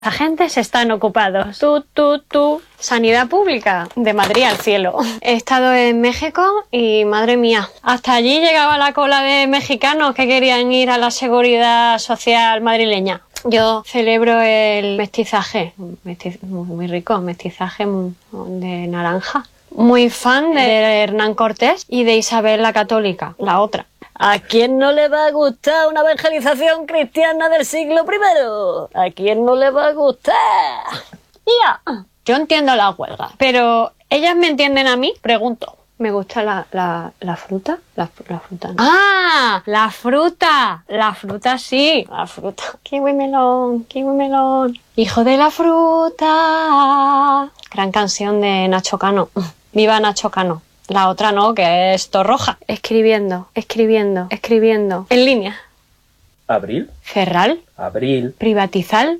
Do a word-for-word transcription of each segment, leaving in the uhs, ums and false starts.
Agentes están ocupados. Tú, tú, tú. Sanidad pública, de Madrid al cielo. He estado en México y, madre mía, hasta allí llegaba la cola de mexicanos que querían ir a la seguridad social madrileña. Yo celebro el mestizaje, mestiz, muy, muy rico, mestizaje de naranja. Muy fan de Hernán Cortés y de Isabel la Católica, la otra. ¿A quién no le va a gustar una evangelización cristiana del siglo primero? ¿A quién no le va a gustar? Ya. Yo entiendo la huelga, pero ¿ellas me entienden a mí? Pregunto. ¿Me gusta la, la, la fruta? La, la fruta no. ¡Ah! ¡La fruta! La fruta sí. La fruta. Kiwi melón, kiwi melón. Hijo de la fruta. Gran canción de Nacho Cano. Viva Nacho Cano. La otra no, que es Torroja. Escribiendo, escribiendo, escribiendo. En línea. ¿Abril? Ferral. Abril. Privatizar.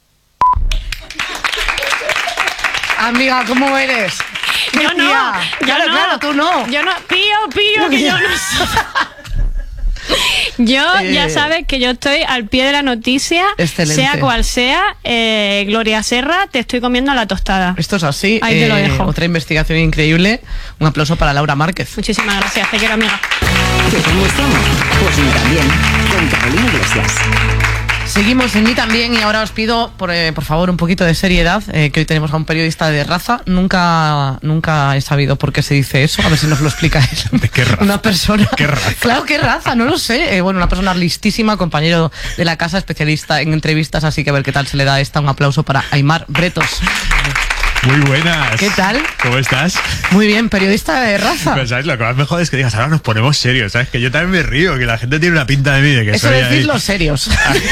Amiga, ¿cómo eres? Yo no, Tía. yo Claro, no. claro, tú no. Yo no. Pío, pío, que yo no soy. Yo, Eh, ya sabes que yo estoy al pie de la noticia, excelente. sea cual sea. eh, Gloria Serra, te estoy comiendo la tostada. Esto es así. Ahí te lo dejo. Otra investigación increíble. Un aplauso para Laura Márquez. Muchísimas gracias, te quiero, amiga. ¿Qué cómo estamos? Pues ni también, con Carolina Iglesias. Seguimos en mí también y ahora os pido, por, eh, por favor, un poquito de seriedad, eh, que hoy tenemos a un periodista de raza. Nunca nunca he sabido por qué se dice eso. A ver si nos lo explica él. ¿De qué raza? Una persona... ¿Qué raza? Claro, qué raza, no lo sé. Eh, bueno, una persona listísima, compañero de la casa, especialista en entrevistas, así que a ver qué tal se le da esta. Un aplauso para Aimar Bretos. Muy buenas. ¿Qué tal? ¿Cómo estás? Muy bien, periodista de raza. Pero sabes, lo que más me jode es que digas, ahora nos ponemos serios, ¿sabes? Que yo también me río, que la gente tiene una pinta de mí de que Eso soy decís ahí, los serios.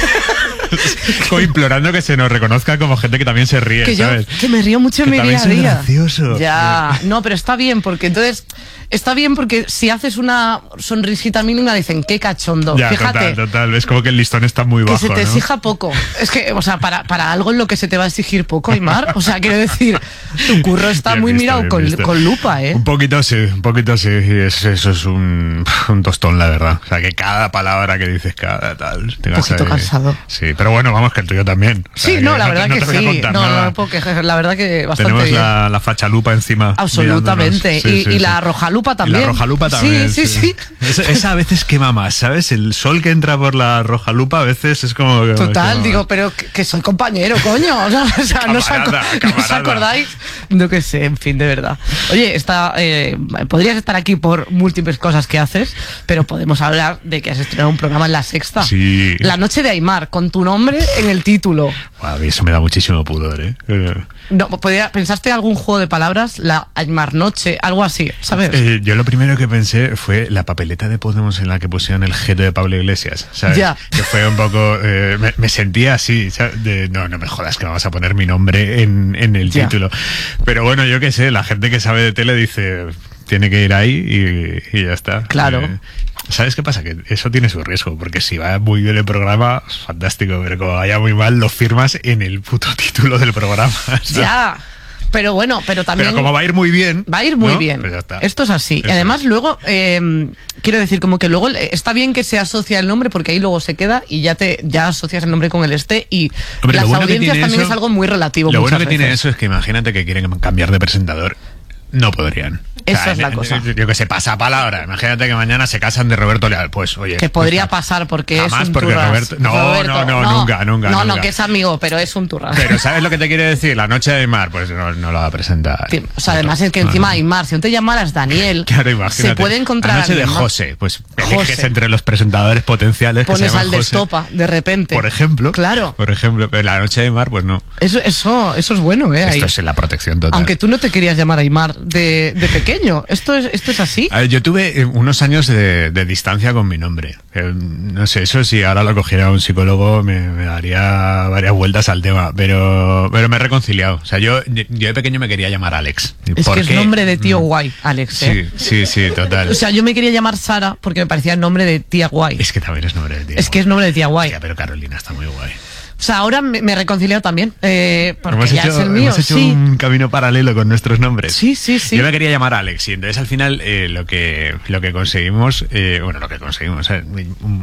como implorando que se nos reconozca como gente que también se ríe, que yo ¿sabes? que me río mucho en Que mi día también a soy día. gracioso. Ya, no, pero está bien porque entonces está bien porque si haces una sonrisita mínima dicen qué cachondo. Ya, Fíjate. total, total. Es como que el listón está muy Que bajo, se te ¿no? exija poco. Es que, o sea, para, para algo en lo que se te va a exigir poco, Aimar. O sea, quiero decir, tu curro está Bien muy visto, mirado bien con, visto. con lupa, ¿eh? Un poquito sí, un poquito sí. y es- eso es un, un tostón, la verdad. O sea, que cada palabra que dices, cada tal... te Un vas poquito ahí. cansado. Sí, pero bueno, vamos, que el tuyo también. O sea, Sí, no, que la verdad no que te voy a sí. contar No, no, nada. no puedo quejar. La verdad que bastante Tenemos bien. la, la fachalupa encima. Absolutamente. mirándonos. Sí, y, sí, y sí. la rojalupa Y también. la rojalupa también. Sí, sí, sí. Esa, esa a veces quema más, ¿sabes? El sol que entra por la rojalupa a veces es como... que- Total, como- digo, pero que, que soy compañero, coño. O sea, o sea, ¿no, os aco- Camarada, ¿no os camarada. acordáis? No que sé, en fin, de verdad. Oye, está, eh, podrías estar aquí por múltiples cosas que haces, pero podemos hablar de que has estrenado un programa en La Sexta. Sí. La Noche de Aimar, con tu nombre en el título. Buah, a mí eso me da muchísimo pudor, ¿eh? Eh, No, podría, ¿pensaste algún juego de palabras? La Aimar Noche, algo así, ¿sabes? eh, yo lo primero que pensé fue la papeleta de Podemos en la que pusieron el jeto de Pablo Iglesias, ¿sabes? Ya. Que fue un poco... eh, me, me sentía así, ¿sabes? De, no, no me jodas que vamos a poner mi nombre en, en el Ya. título. Pero bueno, yo qué sé, la gente que sabe de tele dice... Tiene que ir ahí y, y ya está. Claro. Eh, ¿Sabes qué pasa? Que eso tiene su riesgo, porque si va muy bien el programa, es fantástico, pero como vaya muy mal, lo firmas en el puto título del programa. ¿sabes? Ya. Pero bueno, pero también... Pero como va a ir muy bien... Va a ir muy ¿no? bien. Pues ya está. Esto es así. Eso y además es. luego, eh, quiero decir, como que luego eh, está bien que se asocia el nombre porque ahí luego se queda y ya te ya asocias el nombre con el este y Hombre, las lo bueno que audiencias tiene también eso- es algo muy relativo. Lo bueno que muchas tiene veces. eso es que imagínate que quieren cambiar de presentador. No podrían. Esa es la en- cosa. en- Yo que sé, pasa palabra. Imagínate que mañana se casan de Roberto Leal. Pues, oye. Que podría pues, pasar porque jamás es un porque turras. Roberto- no, no, no, nunca, nunca, No, no, nunca. que es amigo, pero es un turras. Pero ¿sabes lo que te quiere decir? La noche de Aimar, pues no, no lo va a presentar. Sí, o sea, además es que encima Aimar, si no te llamaras Daniel, Claro, imagínate. se puede encontrar La noche de alguien más. José. Pues eliges José. entre los presentadores potenciales. que se Pones llaman al de José. Estopa, de repente. Por ejemplo. Claro. Por ejemplo. Pero la noche de Aimar, pues no. Eso, eso, eso es bueno, ¿eh? Ahí. Esto es la protección total. Aunque tú no te querías llamar Aimar de, de pequeño. Esto es, esto es así. A ver, yo tuve eh, unos años de, de distancia con mi nombre. Eh, no sé, eso si ahora lo cogiera un psicólogo me, me daría varias vueltas al tema, pero, pero me he reconciliado. O sea, yo, yo de pequeño me quería llamar Alex. Es ¿Por que es qué? nombre de tío Mm, guay, Alex, ¿eh? Sí, sí, sí, total. O sea, yo me quería llamar Sara porque me parecía el nombre de tía guay. Es que también es nombre de tía. Es que es nombre de tía guay. Hostia, pero Carolina está muy guay. O sea, ahora me, me he reconciliado también. Eh, porque Hemos ya hecho, es el mío. hemos hecho Sí. un camino paralelo con nuestros nombres. Sí, sí, sí. Yo me quería llamar Alex y entonces al final eh, lo que lo que conseguimos, eh, bueno, lo que conseguimos, eh, un,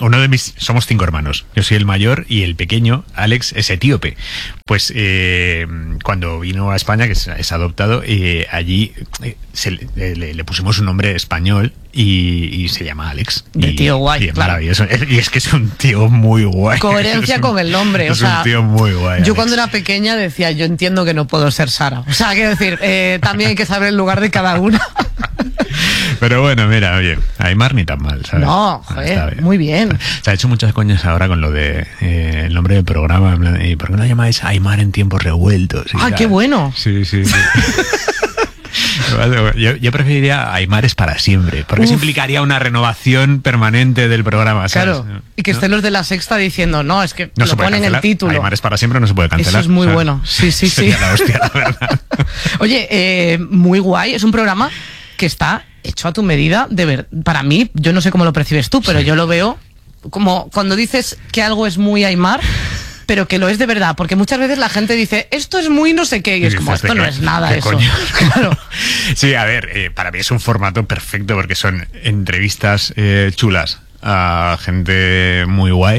uno de mis, somos cinco hermanos. Yo soy el mayor y el pequeño, Alex, es etíope. Pues eh, cuando vino a España, que es, es adoptado, eh, allí eh, se, le, le, le pusimos un nombre español y, y se llama Alex. De y, tío guay, y es claro. maravilloso. Y es que es un tío muy guay. Coherencia un, con el nombre. Es o sea, un tío muy guay. Yo Alex. cuando era pequeña decía, yo entiendo que no puedo ser Sara. O sea, quiero decir, eh, también hay que saber el lugar de cada una. Pero bueno, mira, oye, Aimar ni tan mal, ¿sabes? No, joder, bien. muy bien. Se ha hecho muchas coñas ahora con lo de eh, el nombre del programa. En plan, ¿y por qué no llamáis Aimar en tiempos revueltos? Y Ah, tal. qué bueno. Sí, sí, sí. Yo, yo preferiría Aimares para siempre, porque eso Uf. implicaría una renovación permanente del programa, ¿sabes? Claro. Y que estén los de La Sexta diciendo, no, es que No lo se puede ponen en el cancelar. título. Aimares para siempre no se puede cancelar. Eso es muy ¿sabes? bueno. Sí, sí, sí. Sería la hostia, la verdad. Oye, eh, muy guay. Es un programa que está hecho a tu medida. De ver, para mí, yo no sé cómo lo percibes tú, pero Sí. yo lo veo como cuando dices que algo es muy Aimar, pero que lo es de verdad. Porque muchas veces la gente dice, esto es muy no sé qué, y es Y como, dices, esto ¿de no qué- es nada qué eso. coño? Claro. Sí, a ver, eh, para mí es un formato perfecto porque son entrevistas eh, chulas a gente muy guay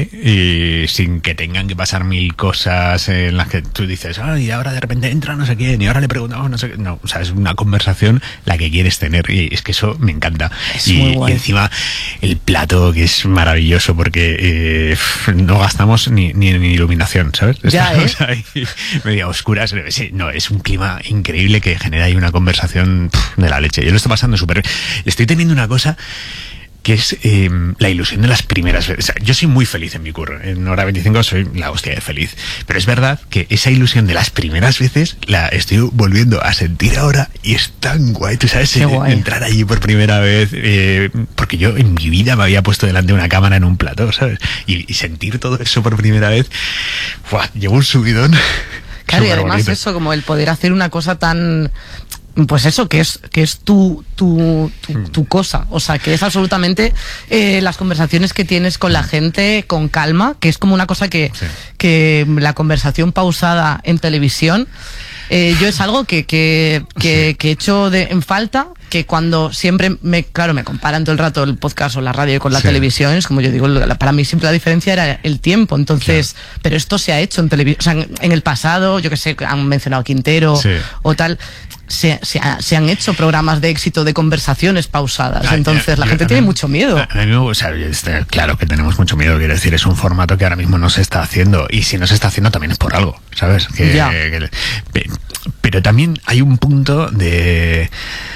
y sin que tengan que pasar mil cosas en las que tú dices, ah, y ahora de repente entra no sé quién y ahora le preguntamos no sé qué. No, o sea, es una conversación la que quieres tener y es que eso me encanta. Es y, muy guay. y encima el plato que es maravilloso porque eh, no gastamos ni, ni, ni iluminación, ¿sabes? Ya, Estamos ahí medio oscuras. Sí, no, es un clima increíble que genera ahí una conversación pff, de la leche. Yo lo estoy pasando súper bien. Estoy teniendo una cosa que es eh, la ilusión de las primeras veces. O sea, yo soy muy feliz en mi curro. En Hora veinticinco soy la hostia de feliz. Pero es verdad que esa ilusión de las primeras veces la estoy volviendo a sentir ahora y es tan guay. Tú sabes, Qué eh, guay. entrar allí por primera vez. Eh, porque yo en mi vida me había puesto delante de una cámara en un plató, ¿sabes? Y, y sentir todo eso por primera vez. ¡Buah! Llevo un subidón. Claro, y además Superbonito. eso, como el poder hacer una cosa tan... Pues eso, que es que es tu, tu, tu, tu cosa. O sea, que es absolutamente eh, las conversaciones que tienes con la gente con calma, que es como una cosa que, Sí. que la conversación pausada en televisión, eh, yo es algo que, que, que, Sí. que he hecho de, en falta, que cuando siempre me, claro, me comparan todo el rato el podcast o la radio con la Sí. televisión, es como yo digo, la- para mí siempre la diferencia era el tiempo. Entonces, pero esto se ha hecho en televisión, o sea, en, en el pasado, yo que sé, han mencionado Quintero Sí. o tal, se, se, ha- se han hecho programas de éxito de conversaciones pausadas. Ah, Entonces ya, la yo- gente a tiene mí- mucho miedo. A, a mí me- o sea, está claro que tenemos mucho miedo, quiero decir, es un formato que ahora mismo no se está haciendo y si no se está haciendo también es por algo, ¿sabes? Que, Ya. que- pe- pero también hay un punto de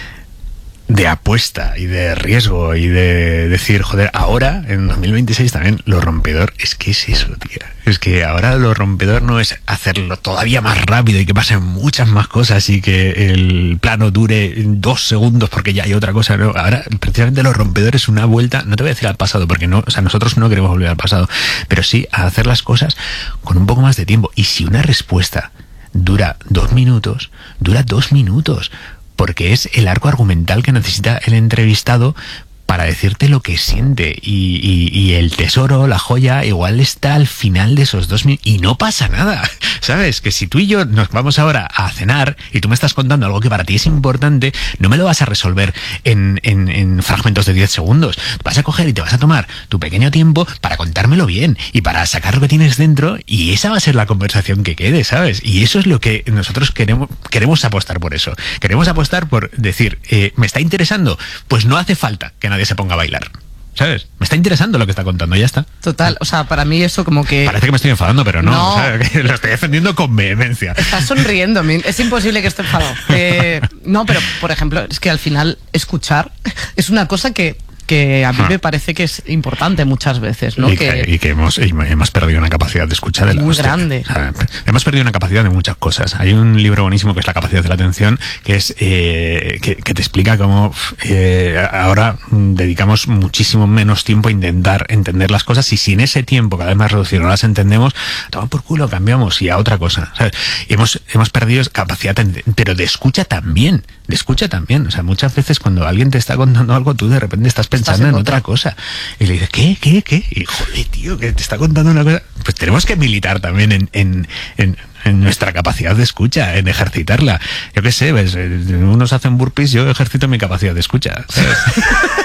de apuesta y de riesgo y de decir, joder, ahora en dos mil veintiséis también lo rompedor es que es eso, tía. Es que ahora lo rompedor no es hacerlo todavía más rápido y que pasen muchas más cosas y que el plano dure dos segundos porque ya hay otra cosa, ¿no? Ahora precisamente lo rompedor es una vuelta, no te voy a decir al pasado porque no, o sea, nosotros no queremos volver al pasado, pero sí a hacer las cosas con un poco más de tiempo. Y si una respuesta dura dos minutos, dura dos minutos. Porque es el arco argumental que necesita el entrevistado para decirte lo que siente. Y, y, y el tesoro, la joya, igual está al final de esos dos minutos. Y no pasa nada. ¿Sabes? Que si tú y yo nos vamos ahora a cenar y tú me estás contando algo que para ti es importante, no me lo vas a resolver en, en, en fragmentos de diez segundos. Vas a coger y te vas a tomar tu pequeño tiempo para contármelo bien y para sacar lo que tienes dentro. Y esa va a ser la conversación que quede, ¿sabes? Y eso es lo que nosotros queremos, queremos apostar por eso. Queremos apostar por decir, eh, ¿me está interesando? Pues no hace falta que nadie se ponga a bailar. ¿Sabes? Me está interesando lo que está contando, ya está. Total, o sea, para mí eso como que... Parece que me estoy enfadando, pero no. No. O sea, que lo estoy defendiendo con vehemencia. Estás sonriendo, mi- es imposible que esté enfadado. Eh, no, pero por ejemplo, es que al final escuchar es una cosa que, que a mí Ah. me parece que es importante muchas veces, ¿no? Y que, y que hemos, y hemos perdido una capacidad de escuchar de la Muy hostia. grande. O sea, hemos perdido una capacidad de muchas cosas. Hay un libro buenísimo que es La capacidad de la atención, que es eh, que, que te explica cómo eh, ahora mm, dedicamos muchísimo menos tiempo a intentar entender las cosas y si en ese tiempo cada vez más reducido no las entendemos, toma por culo, cambiamos y a otra cosa. ¿Sabes? Y hemos, hemos perdido capacidad, de- pero de escucha también. De escucha también. O sea, muchas veces cuando alguien te está contando algo, tú de repente estás pensando Estás en en otra. otra cosa. Y le dices, ¿qué? ¿Qué? ¿Qué? Y joder, tío, que te está contando una cosa. Pues tenemos que militar también en, en, en, en nuestra capacidad de escucha, en ejercitarla. Yo qué sé, pues, eh, unos hacen burpees, yo ejercito mi capacidad de escucha. ¿Sabes?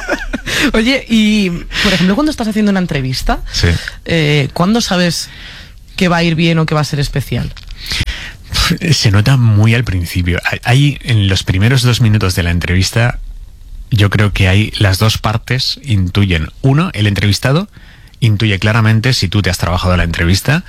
Oye, y por ejemplo, cuando estás haciendo una entrevista, Sí. eh, ¿cuándo sabes que va a ir bien o que va a ser especial? Se nota muy al principio. Hay, en los primeros dos minutos de la entrevista, yo creo que hay las dos partes intuyen. Uno, el entrevistado intuye claramente si tú te has trabajado la entrevista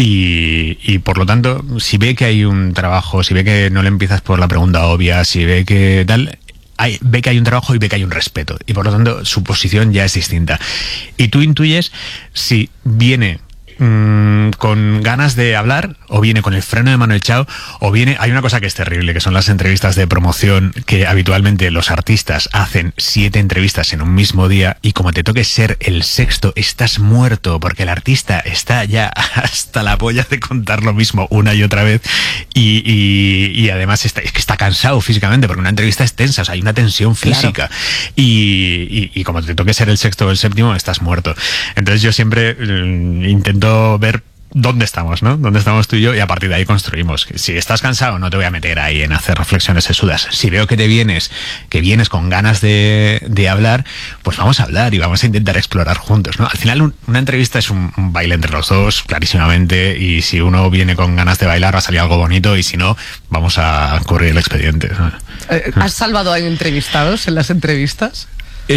y, y por lo tanto, si ve que hay un trabajo, si ve que no le empiezas por la pregunta obvia, si ve que tal... Hay, ve que hay un trabajo y ve que hay un respeto y por lo tanto su posición ya es distinta y tú intuyes si viene mmm, con ganas de hablar o viene con el freno de mano echado o viene, hay una cosa que es terrible que son las entrevistas de promoción que habitualmente los artistas hacen siete entrevistas en un mismo día y como te toque ser el sexto estás muerto porque el artista está ya hasta la polla de contar lo mismo una y otra vez y, y, y además está, es que está cansado físicamente porque una entrevista es tensa, o sea, hay una tensión física. Claro. y, y, y como te toque ser el sexto o el séptimo estás muerto. Entonces yo siempre mm, intento ver dónde estamos, ¿no? Dónde estamos tú y yo y a partir de ahí construimos. Si estás cansado no te voy a meter ahí en hacer reflexiones sesudas. Si veo que te vienes, que vienes con ganas de, de hablar, pues vamos a hablar y vamos a intentar explorar juntos, ¿no? Al final un, una entrevista es un, un baile entre los dos, clarísimamente, y si uno viene con ganas de bailar va a salir algo bonito y si no, vamos a cubrir el expediente, ¿no? ¿Has salvado a entrevistados en las entrevistas?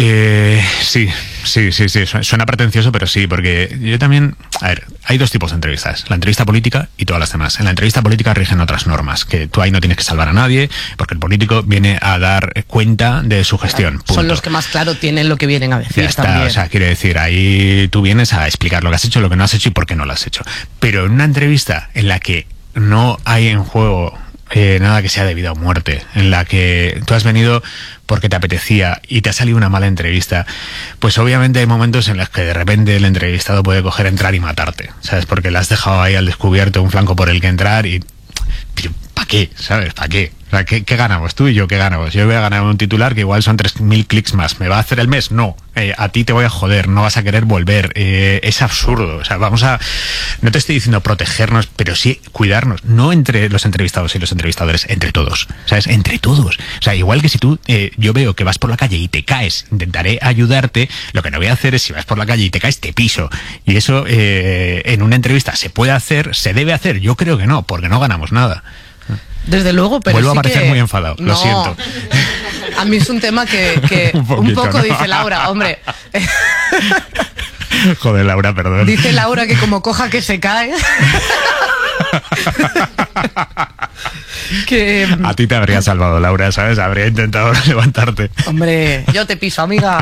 Eh, sí, sí, sí, sí, suena pretencioso, pero sí, porque yo también, a ver, hay dos tipos de entrevistas, la entrevista política y todas las demás. En la entrevista política rigen otras normas, que tú ahí no tienes que salvar a nadie, porque el político viene a dar cuenta de su gestión. Punto. Son los que más claro tienen lo que vienen a decir. Ya está, también. O sea, quiere decir, ahí tú vienes a explicar lo que has hecho, lo que no has hecho y por qué no lo has hecho. Pero en una entrevista en la que no hay en juego Eh, nada que sea de vida o muerte, en la que tú has venido porque te apetecía y te ha salido una mala entrevista, pues obviamente hay momentos en los que de repente el entrevistado puede coger, entrar y matarte, ¿sabes? Porque le has dejado ahí al descubierto un flanco por el que entrar y... ¿Para qué? ¿Sabes? ¿Para qué? O sea, ¿qué, ¿qué ganamos? Tú y yo, ¿qué ganamos? Yo voy a ganar un titular que igual son tres mil clics más. ¿Me va a hacer el mes? No. Eh, a ti te voy a joder, no vas a querer volver. Eh, es absurdo. O sea, vamos a... No te estoy diciendo protegernos, pero sí cuidarnos. No entre los entrevistados y los entrevistadores, entre todos. ¿Sabes? Entre todos. O sea, igual que si tú, eh, yo veo que vas por la calle y te caes, intentaré ayudarte. Lo que no voy a hacer es, si vas por la calle y te caes, te piso. Y eso eh, en una entrevista se puede hacer, se debe hacer. Yo creo que no, porque no ganamos nada. Desde luego, pero vuelvo sí a parecer que... muy enfadado, no, lo siento. A mí es un tema que, que un, poquito, un poco, ¿no? Dice Laura, hombre. Joder, Laura, perdón. Dice Laura que como coja que se cae. Que... A ti te habría salvado, Laura, ¿sabes? Habría intentado levantarte. Hombre, yo te piso, amiga.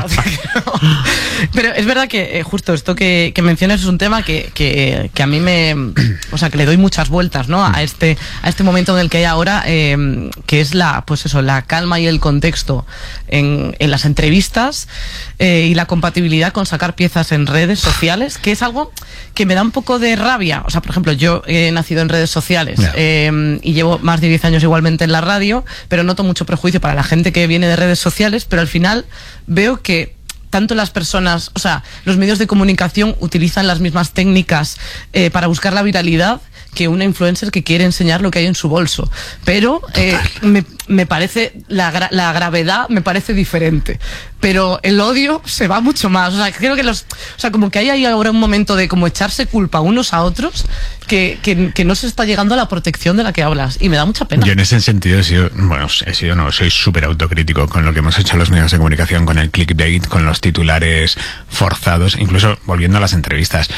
Pero es verdad que eh, justo esto que, que mencionas es un tema que, que, que a mí me... O sea, que le doy muchas vueltas, ¿no? A este, a este momento en el que hay ahora, eh, que es la, pues eso, la calma y el contexto en, en las entrevistas eh, y la compatibilidad con sacar piezas en redes sociales, que es algo que me da un poco de rabia. O sea, por ejemplo, yo he nacido en redes sociales yeah. eh, y llevo más de diez años igualmente en la radio, pero noto mucho prejuicio para la gente que viene de redes sociales, pero al final veo que tanto las personas, o sea, los medios de comunicación utilizan las mismas técnicas eh, para buscar la viralidad que una influencer que quiere enseñar lo que hay en su bolso. Pero eh, me, me parece, la, gra la gravedad me parece diferente. Pero el odio se va mucho más. O sea, creo que los... O sea, como que hay ahí ahora un momento de como echarse culpa unos a otros que, que, que no se está llegando a la protección de la que hablas. Y me da mucha pena. Yo en ese sentido he sido... Bueno, he sido no, soy súper autocrítico con lo que hemos hecho los medios de comunicación, con el clickbait, con los titulares forzados, incluso volviendo a las entrevistas.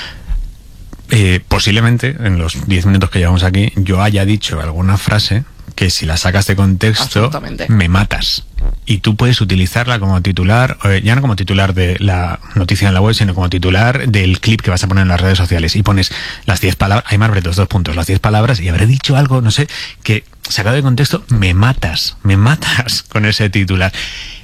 Eh, posiblemente en los diez minutos que llevamos aquí yo haya dicho alguna frase que si la sacas de contexto me matas y tú puedes utilizarla como titular, eh, ya no como titular de la noticia en la web, sino como titular del clip que vas a poner en las redes sociales y pones las diez palabras, hay más bretos, dos puntos, las diez palabras y habré dicho algo, no sé, que sacado de contexto me matas, me matas con ese titular.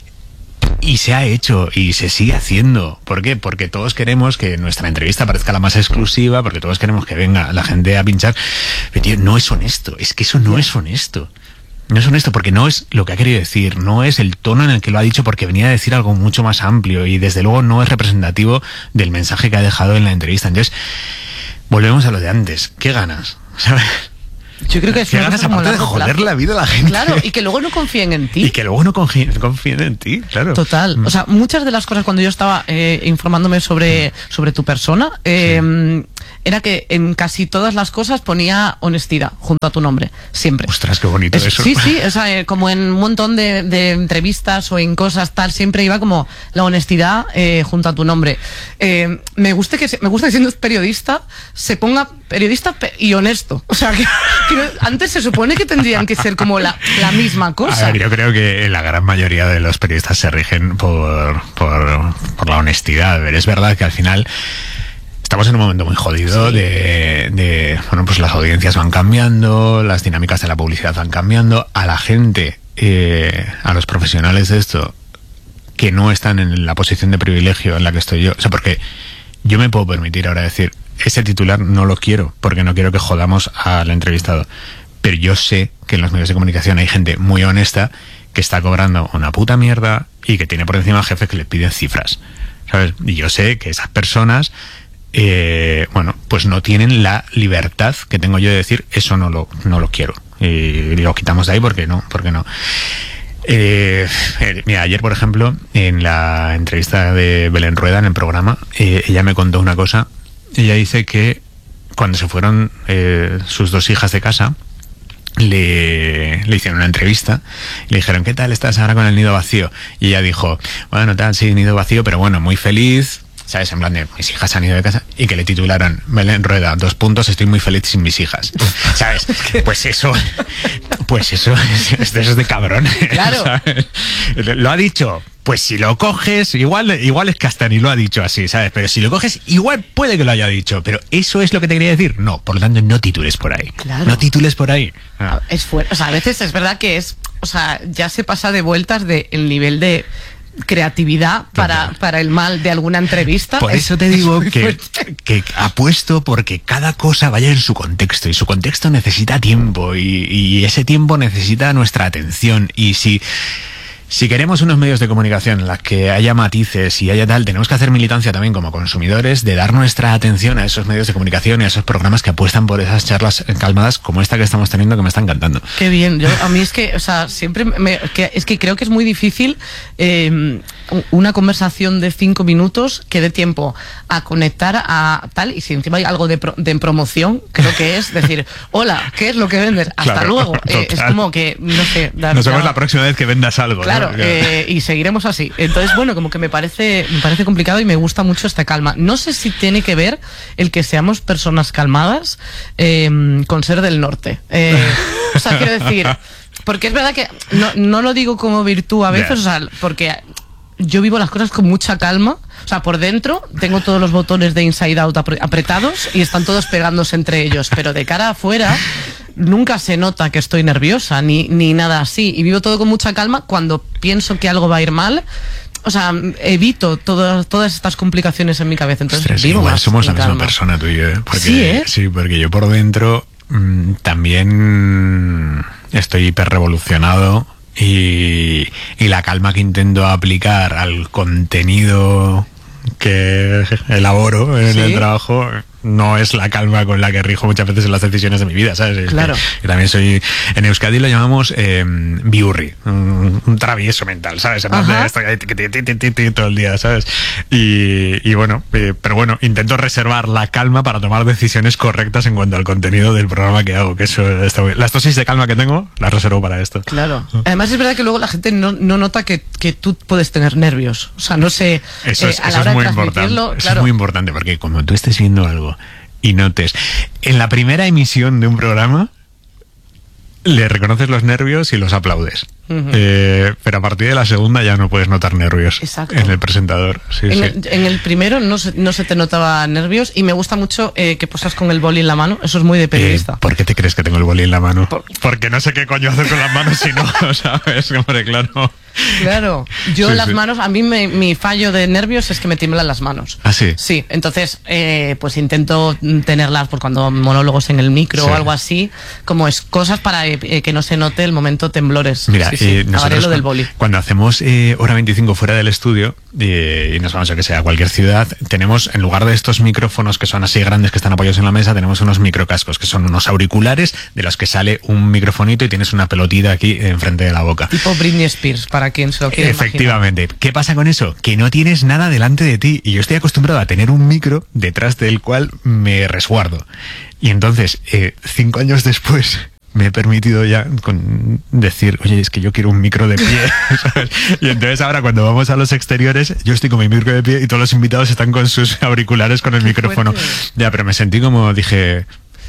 Y se ha hecho y se sigue haciendo. ¿Por qué? Porque todos queremos que nuestra entrevista parezca la más exclusiva, porque todos queremos que venga la gente a pinchar. Pero tío, no es honesto, es que eso no es honesto. No es honesto porque no es lo que ha querido decir, no es el tono en el que lo ha dicho porque venía a decir algo mucho más amplio y desde luego no es representativo del mensaje que ha dejado en la entrevista. Entonces, volvemos a lo de antes. ¿Qué ganas? ¿Sabes? Yo creo que es que una ganas cosa como aparte de largo joder plazo. la vida a la gente. Claro, y que luego no confíen en ti. Y que luego no confíen, confíen en ti, claro. Total. O sea, muchas de las cosas cuando yo estaba eh, informándome sobre, sobre tu persona, eh, sí. era que en casi todas las cosas ponía honestidad junto a tu nombre, siempre. Ostras, qué bonito es, eso. Sí, sí, o sea, eh, como en un montón de, de entrevistas o en cosas tal, siempre iba como la honestidad eh, junto a tu nombre. Eh, me gusta que se, me gusta que siendo periodista se ponga periodista y honesto. O sea, que, que antes se supone que tendrían que ser como la, la misma cosa. A ver, yo creo que la gran mayoría de los periodistas se rigen por, por, por la honestidad. A ver, es verdad que al final estamos en un momento muy jodido, sí. de, de, bueno, pues las audiencias van cambiando, las dinámicas de la publicidad van cambiando. A la gente, eh, a los profesionales de esto, que no están en la posición de privilegio en la que estoy yo. O sea, porque yo me puedo permitir ahora decir, ese titular no lo quiero, porque no quiero que jodamos al entrevistado. Pero yo sé que en los medios de comunicación hay gente muy honesta que está cobrando una puta mierda y que tiene por encima jefes que le piden cifras, ¿sabes? Y yo sé que esas personas, eh, bueno, pues no tienen la libertad que tengo yo de decir, eso no lo, no lo quiero. Y lo quitamos de ahí porque no, porque no. Eh, eh, mira, ayer, por ejemplo, en la entrevista de Belén Rueda en el programa, eh, ella me contó una cosa. Ella dice que cuando se fueron eh, sus dos hijas de casa, le, le hicieron una entrevista y le dijeron, ¿qué tal estás ahora con el nido vacío? Y ella dijo, bueno, tal, sí, nido vacío, pero bueno, muy feliz, ¿sabes? En plan de, mis hijas han ido de casa, y que le titularan, Belén Rueda, dos puntos, estoy muy feliz sin mis hijas, ¿sabes? Pues eso, pues eso, eso es de cabrón. Claro. ¿Sabes? Lo ha dicho. Pues si lo coges, igual, igual es que hasta ni lo ha dicho así, ¿sabes? Pero si lo coges, igual puede que lo haya dicho. Pero ¿eso es lo que te quería decir? No, por lo tanto, no titules por ahí. Claro. No titules por ahí. Ah. Es fuerte. O sea, a veces es verdad que es... O sea, ya se pasa de vueltas del nivel de creatividad para, para el mal de alguna entrevista. Por es, eso te digo que, que apuesto porque cada cosa vaya en su contexto, y su contexto necesita tiempo, y, y ese tiempo necesita nuestra atención. Y si... Si queremos unos medios de comunicación en los que haya matices y haya tal, tenemos que hacer militancia también como consumidores de dar nuestra atención a esos medios de comunicación y a esos programas que apuestan por esas charlas calmadas como esta que estamos teniendo, que me está encantando. Qué bien. Yo, a mí es que, o sea, siempre me, que, es que creo que es muy difícil eh, una conversación de cinco minutos que dé tiempo a conectar a tal, y si encima hay algo de, pro, de promoción, creo que es decir, hola, ¿qué es lo que vendes? Hasta claro, luego. Eh, es como que, no sé. Dar, Nos vemos ya, la próxima vez que vendas algo. Claro. Claro, eh, y seguiremos así. Entonces, bueno, como que me parece, me parece complicado y me gusta mucho esta calma. No sé si tiene que ver el que seamos personas calmadas eh, con ser del norte. Eh, o sea, quiero decir, porque es verdad que no, no lo digo como virtud a veces, yeah. o sea, porque yo vivo las cosas con mucha calma. O sea, por dentro tengo todos los botones de Inside Out apretados y están todos pegándose entre ellos, pero de cara afuera nunca se nota que estoy nerviosa ni, ni nada así, y vivo todo con mucha calma. Cuando pienso que algo va a ir mal, o sea, evito todas, todas estas complicaciones en mi cabeza. Entonces, Ostras, vivo igual más somos la misma calma. persona tú y yo, ¿eh? Porque, sí, ¿eh? Sí, porque yo por dentro mmm, también estoy hiperrevolucionado. Y, y la calma que intento aplicar al contenido que elaboro en ¿Sí? el trabajo no es la calma con la que rijo muchas veces en las decisiones de mi vida, ¿sabes? Claro. Que, que también soy, en Euskadi lo llamamos eh, biurri, un, un travieso mental, ¿sabes? Todo el día, ¿sabes? Y, y bueno, eh, pero bueno, intento reservar la calma para tomar decisiones correctas en cuanto al contenido del programa que hago, que eso está muy... Las dosis de calma que tengo las reservo para esto. Claro. Además es verdad que luego la gente no, no nota que, que tú puedes tener nervios. O sea, no sé... Eso es, eh, a eso la hora es muy de importante. claro. Eso es muy importante, porque como tú estés viendo algo y notes, en la primera emisión de un programa le reconoces los nervios y los aplaudes. Uh-huh. eh, pero a partir de la segunda ya no puedes notar nervios. Exacto. En el presentador. Sí, en, sí. El, en el primero no se, no se te notaba nervios, y me gusta mucho eh, que posas con el boli en la mano. Eso es muy de periodista. Eh, ¿Por qué te crees que tengo el boli en la mano? Por... Porque no sé qué coño hacer con las manos si no, ¿sabes? Hombre, claro. Claro, yo sí, las sí. manos, a mí me, mi fallo de nervios es que me tiemblan las manos. ¿Ah, sí? Sí, entonces eh, pues intento tenerlas por cuando monólogos en el micro sí. o algo así, como es cosas para eh, que no se note el momento temblores. Mira, sí, sí, eh, nosotros lo del cu- boli. Cuando hacemos eh, hora veinticinco fuera del estudio eh, y nos vamos a que sea a cualquier ciudad, tenemos, en lugar de estos micrófonos que son así grandes que están apoyados en la mesa, tenemos unos microcascos que son unos auriculares de los que sale un microfonito y tienes una pelotita aquí enfrente de la boca. Tipo Britney Spears, para quien se lo quiera Efectivamente. Imaginar. ¿Qué pasa con eso? Que no tienes nada delante de ti y yo estoy acostumbrado a tener un micro detrás del cual me resguardo. Y entonces, eh, cinco años después, me he permitido ya con decir, oye, es que yo quiero un micro de pie, ¿sabes? Y entonces ahora cuando vamos a los exteriores, yo estoy con mi micro de pie y todos los invitados están con sus auriculares con el Qué micrófono. fuerte. Ya, pero me sentí como, dije...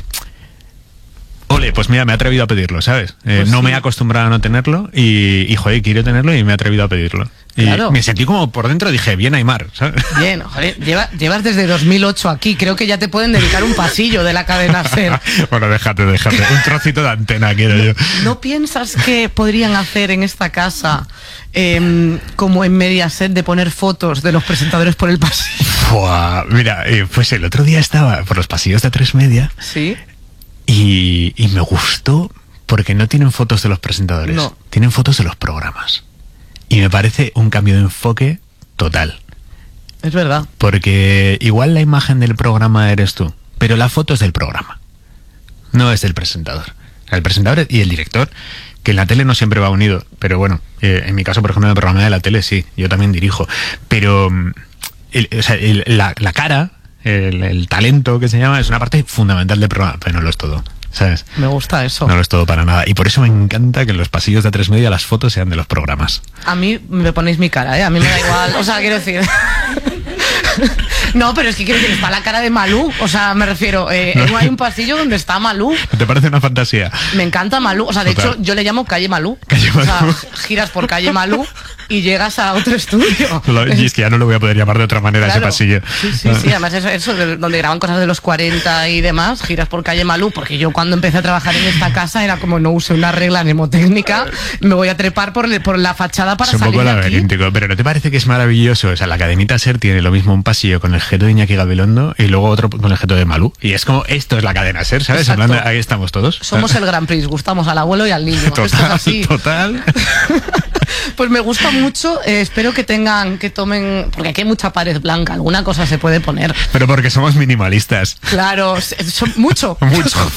Ole, pues mira, me he atrevido a pedirlo, ¿sabes? Eh, Pues no sí. me he acostumbrado a no tenerlo y, y, joder, quiero tenerlo y me he atrevido a pedirlo. Y Claro. me sentí como por dentro, dije, bien Aymar, ¿sabes? Bien, joder, lleva- llevas desde dos mil ocho aquí, creo que ya te pueden dedicar un pasillo de la cadena SER. Bueno, déjate, déjate. Un trocito de antena quiero yo. ¿No piensas que podrían hacer en esta casa, eh, como en Mediaset, de poner fotos de los presentadores por el pasillo? Buah, mira, eh, pues el otro día estaba por los pasillos de Tres Media Sí. y, y me gustó porque no tienen fotos de los presentadores, No. tienen fotos de los programas. Y me parece un cambio de enfoque total. Es verdad. Porque igual la imagen del programa eres tú, pero la foto es del programa. No es del presentador. El presentador y el director, que en la tele no siempre va unido. Pero bueno, eh, en mi caso, por ejemplo, en el programa de la tele sí, yo también dirijo. Pero mm, el- o sea, el- la, la cara, el, el talento que se llama, es una parte fundamental del programa, pero no lo es todo. ¿Sabes? Me gusta eso. No lo es todo para nada. Y por eso me encanta que en los pasillos de Tres Media las fotos sean de los programas. A mí me ponéis mi cara, ¿eh? A mí me da igual. O sea, quiero decir... No, pero es que quiero decir, está la cara de Malú. O sea, me refiero, eh, No. hay un pasillo donde está Malú. ¿Te parece una fantasía? Me encanta Malú. O sea, de Total. hecho, yo le llamo calle Malú. Calle O sea, Malú. giras por calle Malú y llegas a otro estudio. Lo- Y es que ya no lo voy a poder llamar de otra manera Claro. ese pasillo. Sí, sí, sí. Además, eso, eso de- donde graban cosas de los cuarenta y demás, giras por calle Malú, porque yo cuando empecé a trabajar en esta casa era como no usé una regla mnemotécnica, me voy a trepar por, le- por la fachada para Es un salir poco de aquí. laberíntico, pero ¿no te parece que es maravilloso? O sea, la cadenita SER tiene lo mismo un pasillo con el jeto de Iñaki Gabilondo y luego otro con el jeto de Malú. Y es como, esto es la cadena SER, ¿sabes? En Exacto. plan de, ahí estamos todos. Somos el Grand Prix, gustamos al abuelo y al niño. Esto es Total, así. total. Pues me gusta mucho, eh, espero que tengan, que tomen, porque aquí hay mucha pared blanca, alguna cosa se puede poner. Pero porque somos minimalistas. Claro, s- son- mucho. Mucho.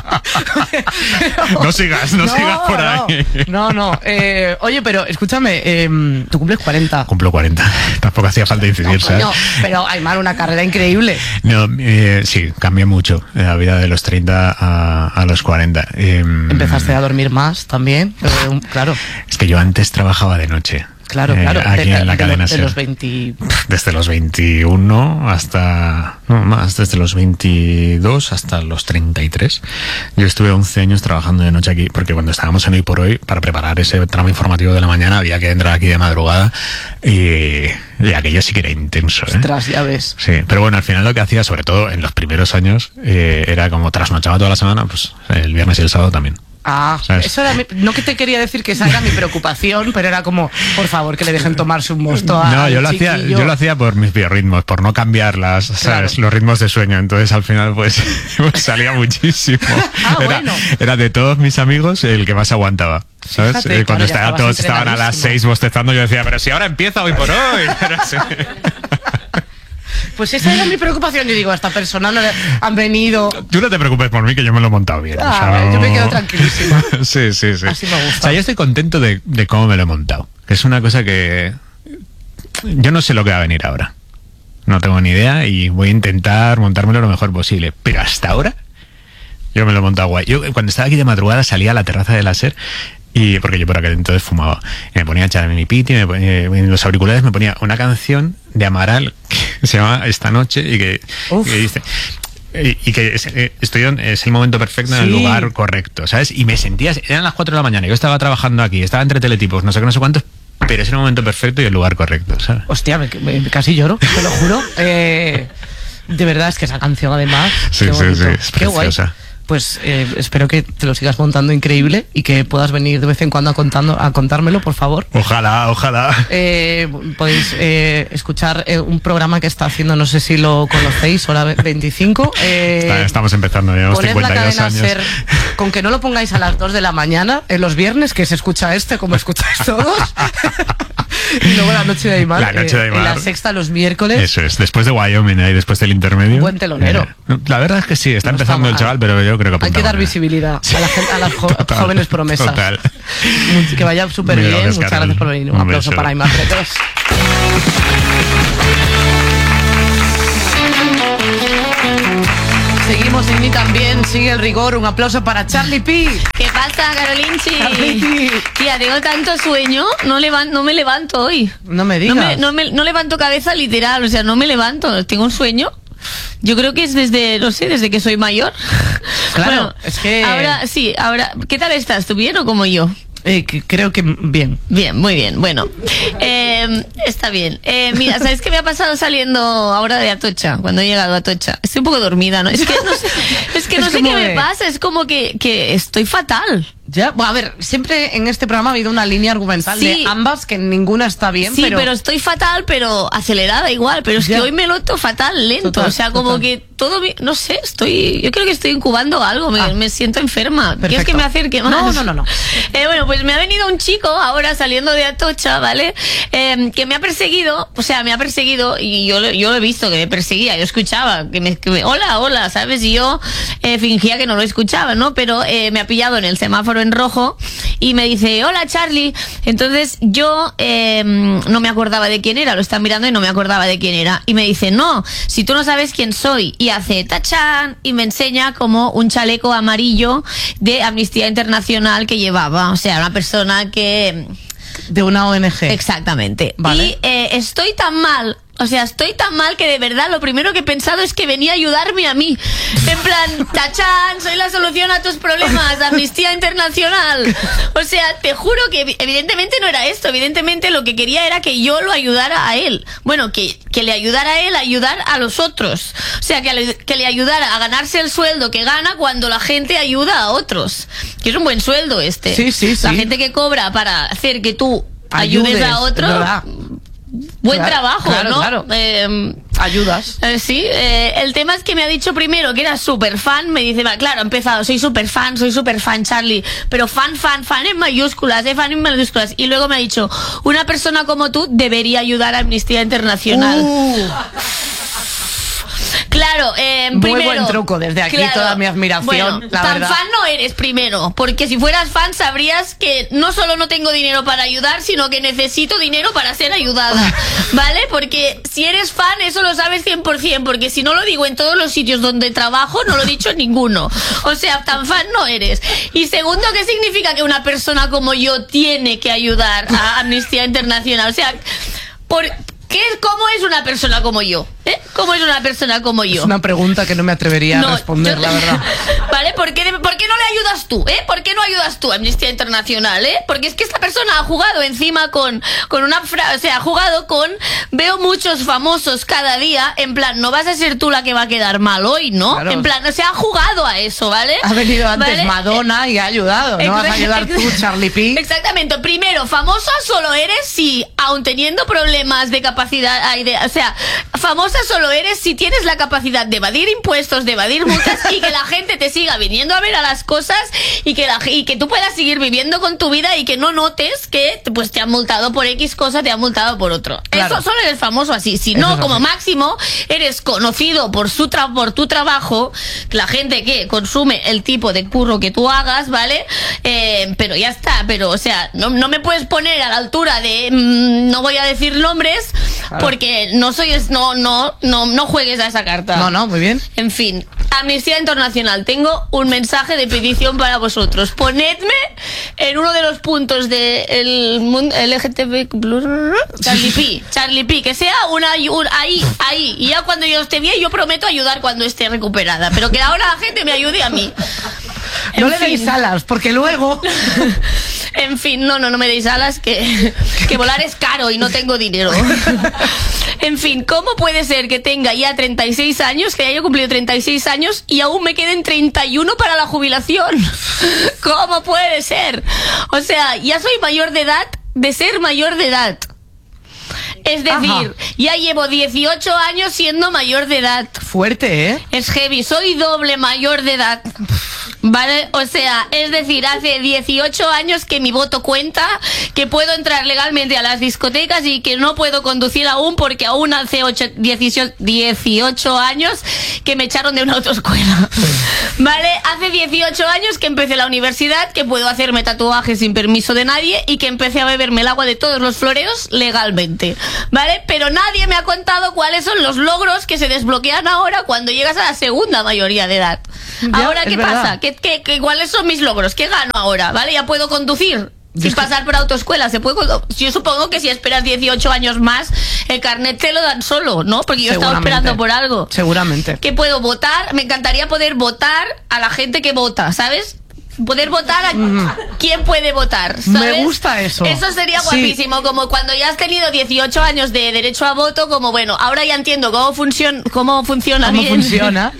Pero- No sigas, no sigas por ahí. No, no. eh, oye, pero escúchame, eh, tú cumples cuarenta. Cumplo cuarenta. Tampoco hacía falta incidir, ¿sabes? Coño, pero Aymar, una carrera increíble. No, eh, sí, cambia mucho la vida de los treinta a, a los cuarenta. Eh, Empezaste a dormir más también, eh, un- claro. Es que yo antes trabajaba de noche. Claro, eh, claro. Aquí de, en la de cadena los, de SER. los veinte. Desde los veintiuno hasta... No, más, desde los veintidós hasta los treinta y tres. Yo estuve once años trabajando de noche aquí, porque cuando estábamos en Hoy por Hoy, para preparar ese tramo informativo de la mañana, había que entrar aquí de madrugada y, y aquello sí que era intenso, ¿eh? Ostras, ya ves. Sí, pero bueno, al final lo que hacía, sobre todo en los primeros años, eh, era como trasnochaba toda la semana, pues el viernes y el sábado también. Ah, ¿Sabes? eso era mi- no que te quería decir que esa era mi preocupación, pero era como, por favor, que le dejen tomarse un mosto a No, al yo lo hacía, chiquillo. yo lo hacía por mis biorritmos, por no cambiar las, ¿sabes? Claro. Los ritmos de sueño. Entonces al final pues, pues salía muchísimo. Ah, era, bueno. era de todos mis amigos el que más aguantaba. ¿Sabes? Fíjate, Eh, Cuando claro, ya estaba, estabas todos estaban a las entrenadísimo. seis bostezando, yo decía, pero si ahora empieza Hoy por Hoy. Pero sí. Pues esa era mi preocupación. Yo digo, a esta persona no le han venido. Tú no te preocupes por mí, que yo me lo he montado bien. Ah, o sea, no- yo me quedo tranquilísima. sí, sí, sí. Así me gusta. O sea, yo estoy contento de, de cómo me lo he montado. Que es una cosa que... Yo no sé lo que va a venir ahora. No tengo ni idea y voy a intentar montármelo lo mejor posible. Pero hasta ahora, yo me lo he montado guay. Yo cuando estaba aquí de madrugada salía a la terraza de la SER y porque yo por aquel entonces fumaba. Y me ponía a echarme mi piti, me ponía, en los auriculares me ponía una canción de Amaral que se llama Esta Noche y que, Uf. que dice... Y, y que es, eh, estoy en, es el momento perfecto en el Sí. lugar correcto, ¿sabes? Y me sentía, eran las cuatro de la mañana, yo estaba trabajando aquí, estaba entre teletipos, no sé qué, no sé cuántos, pero es el momento perfecto y el lugar correcto, ¿sabes? Hostia, me, me- casi lloro, te lo juro. Eh, de verdad, es que esa canción además. Sí, qué sí, bonito. sí, es Qué guay. preciosa. pues eh, espero que te lo sigas montando increíble y que puedas venir de vez en cuando a, contando, a contármelo, por favor. Ojalá, ojalá. Eh, podéis eh, escuchar eh, un programa que está haciendo, no sé si lo conocéis, Hora veinticinco. Eh, Está, estamos empezando, llevamos poned cincuenta y dos la años. cadena Ser, con que no lo pongáis a las dos de la mañana, en los viernes, que se escucha este, como escucháis todos. Y luego la noche de Aymar, La noche de eh, Aymar. en la sexta los miércoles. Eso es, después de Wyoming, ahí después del intermedio. Un buen telonero. Eh, la verdad es que sí, está No está empezando el mal. chaval, pero yo creo que Hay que apunta dar muy bien. visibilidad a, la gente, a las jo- Total, jóvenes promesas. total. Much- Que vaya súper Mil bien. gracias, Muchas Carol. gracias por venir. Un, Un aplauso beso. para Aymar Bretos. Seguimos en mí también, sigue el rigor. Un aplauso para Charlie P. ¿Qué pasa, Carolinchi? Charlie P. Tía, tengo tanto sueño, no, levan- no me levanto hoy. No me No, digas. me, no, me- no levanto cabeza literal, o sea, no me levanto, tengo un sueño. Yo creo que es desde, no sé, desde que soy mayor. Claro, Bueno, es que- Ahora, sí, ahora, ¿qué tal estás? ¿Tú bien o como yo? Eh, que- creo que bien. Bien, muy bien. Bueno, eh, está bien. Eh, mira, ¿sabes qué me ha pasado saliendo ahora de Atocha? Cuando he llegado a Atocha. Estoy un poco dormida, ¿no? Es que no sé, es que no Es sé como qué me de- pasa. Es como que, que estoy fatal. Ya, bueno, a ver, siempre en este programa ha habido una línea argumental Sí. de ambas que ninguna está bien, Sí, pero, pero... estoy fatal, pero acelerada igual. Pero es Ya. que hoy me noto fatal, lento. Total, o sea, como total. que todo, mi- no sé, estoy, yo creo que estoy incubando algo. Me, Ah. me siento enferma. ¿Quieres Perfecto. que me acerque más? No, no, no, no. Eh, bueno, pues me ha venido un chico ahora saliendo de Atocha, ¿vale? Eh, que me ha perseguido, o sea, me ha perseguido y yo, lo- yo lo he visto que me perseguía. Yo escuchaba que me, que me- hola, hola, ¿sabes? Y yo eh, fingía que no lo escuchaba, ¿no? Pero eh, me ha pillado en el semáforo en rojo y me dice, hola Charlie. Entonces yo eh, no me acordaba de quién era, lo estaba mirando y no me acordaba de quién era. Y me dice, no, si tú no sabes quién soy. Y hace tachán y me enseña como un chaleco amarillo de Amnistía Internacional que llevaba. O sea, una persona que... de una O N G. Exactamente. Vale. Y eh, estoy tan mal. O sea, estoy tan mal que de verdad lo primero que he pensado es que venía a ayudarme a mí. En plan, tachán, soy la solución a tus problemas, Amnistía Internacional. O sea, te juro que evi- evidentemente no era esto. Evidentemente lo que quería era que yo lo ayudara a él. Bueno, que, que le ayudara a él a ayudar a los otros. O sea, que le, que le ayudara a ganarse el sueldo que gana cuando la gente ayuda a otros. Que es un buen sueldo este. Sí, sí, La sí. gente que cobra para hacer que tú ayudes, Ayudes, a otro. es verdad. Buen Claro, trabajo, claro, ¿no? claro. Eh, Ayudas. eh, sí, eh, el tema es que me ha dicho primero que era súper fan. Me dice, va, claro, ha empezado, soy súper fan, soy súper fan, Charlie. Pero fan, fan, fan en mayúsculas, eh, fan en mayúsculas. Y luego me ha dicho, una persona como tú debería ayudar a Amnistía Internacional. Uh, Claro, eh, Muy primero, buen truco, desde aquí toda mi admiración, Bueno, la tan verdad. fan no eres primero, porque si fueras fan sabrías que no solo no tengo dinero para ayudar, sino que necesito dinero para ser ayudada, ¿vale? Porque si eres fan eso lo sabes cien por ciento, porque si no lo digo en todos los sitios donde trabajo, no lo he dicho en ninguno. O sea, tan fan no eres. Y segundo, ¿qué significa que una persona como yo tiene que ayudar a Amnistía Internacional? O sea, por... ¿Qué, ¿Cómo es una persona como yo? ¿Eh? ¿Cómo es una persona como yo? es una pregunta que no me atrevería No, a responder, yo- la verdad. ¿Vale? ¿Por qué, ¿Por qué no le ayudas tú? ¿Eh? ¿Por qué no ayudas tú a Amnistía Internacional? ¿Eh? Porque es que esta persona ha jugado encima con, con una frase, o sea, ha jugado con, veo muchos famosos cada día, en plan, no vas a ser tú la que va a quedar mal hoy, ¿no? Claro. En plan, o sea, ha jugado a eso, ¿vale? Ha venido antes ¿Vale? Madonna y ha ayudado. No vas a ayudar tú, Charlie P. Exactamente. Primero, famosa solo eres si, aun teniendo problemas de capacidad, ay, de- o sea, famosa solo eres si tienes la capacidad de evadir impuestos, de evadir multas y que la gente te siga viniendo a ver a las cosas y que, la, y que tú puedas seguir viviendo con tu vida y que no notes que pues te han multado por X cosa, te han multado por otro. Claro. Eso solo eres famoso así. Si Eso no, es como así. máximo, eres conocido por, su tra por tu trabajo, la gente que consume el tipo de curro que tú hagas, ¿vale? Eh, pero ya está, pero o sea, no, no me puedes poner a la altura de, mm, no voy a decir nombres, Claro. porque no soy, es- no, no, no, no juegues a esa carta. No, no, muy bien. En fin, Amnistía Internacional, tengo un mensaje de petición para vosotros. Ponedme en uno de los puntos del mundo L G T B Charlie P, Charlie P, que sea una un- ahí, ahí. Y ya cuando yo esté bien, yo prometo ayudar cuando esté recuperada. Pero que ahora la gente me ayude a mí. No En le deis fin. alas, porque luego... En fin, no, no, no me deis alas, que, que volar es caro y no tengo dinero. En fin, ¿cómo puede ser que tenga ya treinta y seis años, que haya cumplido treinta y seis años y aún me queden treinta y uno para la jubilación? ¿Cómo puede ser? O sea, ya soy mayor de edad de ser mayor de edad. Es decir, Ajá. ya llevo dieciocho años siendo mayor de edad. Fuerte, ¿eh? Es heavy, soy doble mayor de edad. ¿Vale? O sea, es decir, hace dieciocho años que mi voto cuenta, que puedo entrar legalmente a las discotecas y que no puedo conducir aún porque aún hace ocho, dieciocho, dieciocho años que me echaron de una autoescuela. ¿Vale? Hace dieciocho años que empecé la universidad, que puedo hacerme tatuajes sin permiso de nadie y que empecé a beberme el agua de todos los floreos legalmente. ¿Vale? Pero nadie me ha contado cuáles son los logros que se desbloquean ahora cuando llegas a la segunda mayoría de edad. Ya, Ahora, ¿qué es verdad. pasa? ¿Qué, qué, qué, ¿Cuáles son mis logros? ¿Qué gano ahora? ¿Vale? Ya puedo conducir sin es que- pasar por autoescuela. ¿Se puede condu- Yo supongo que si esperas dieciocho años más, el carnet te lo dan solo, ¿no? Porque yo he estado Seguramente. esperando por algo. Seguramente. Que puedo votar, me encantaría poder votar a la gente que vota, ¿sabes? Poder votar a quién puede votar, ¿sabes? Me gusta eso. Eso sería Sí. guapísimo, como cuando ya has tenido dieciocho años de derecho a voto, como bueno, ahora ya entiendo cómo funciona, cómo funciona ¿Cómo bien. funciona?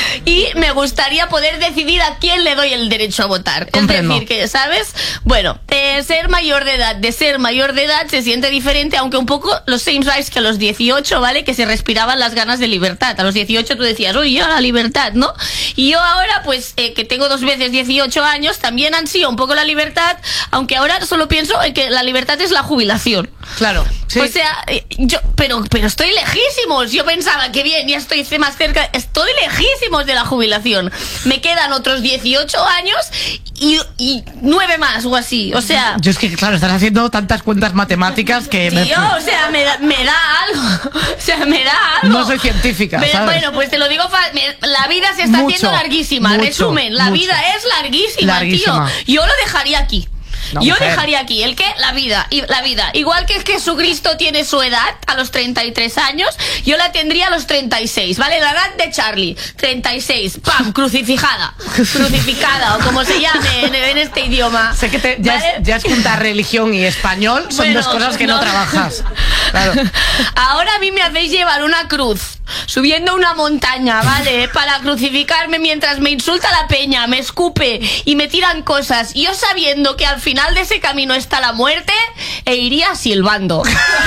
Y me gustaría poder decidir a quién le doy el derecho a votar. Comprendo. Es decir, que, ¿sabes? Bueno, de ser mayor de edad, de ser mayor de edad se siente diferente, aunque un poco los same rights que a los dieciocho, ¿vale? Que se respiraban las ganas de libertad. A los dieciocho tú decías, uy, yo la libertad, ¿no? Y yo ahora, pues, eh, que tengo dos veces dieciocho años, también ansío un poco la libertad, aunque ahora solo pienso en que la libertad es la jubilación. Claro. Sí. O sea, eh, yo, pero, pero estoy lejísimos. Yo pensaba que bien, ya estoy más cerca. Estoy lejísimos de la jubilación. Me quedan otros dieciocho años y, y nueve más o así. O sea, Yo es que, claro, estás haciendo tantas cuentas matemáticas que me... tío, o sea, me da, me da algo. O sea, me da algo. No soy científica, Me- ¿sabes? Bueno, pues te lo digo, fa- me- la vida se está Mucho, haciendo larguísima. mucho, Resumen, la mucho. vida es larguísima, Larguísima. tío. Yo lo dejaría aquí. No, Yo mujer. dejaría aquí el que la vida y la vida igual que Jesucristo tiene su edad a los treinta y tres años, yo la tendría a los treinta y seis, ¿vale? La edad de Charlie, treinta y seis, pam, crucificada, crucificada o como se llame en, en este idioma. Sé que te- ya, ¿vale? es, ya es juntar religión y español, son Bueno, dos cosas que no, no. trabajas. Claro. Ahora a mí me hacéis llevar una cruz subiendo una montaña, ¿vale? Para crucificarme mientras me insulta la peña, me escupe y me tiran cosas. Y yo sabiendo que al final de ese camino está la muerte, e iría silbando.